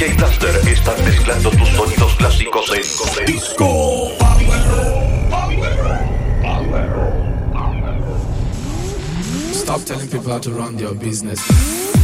DJ Blaster están mezclando tus sonidos clásicos en Disco Stop telling people how to run their business.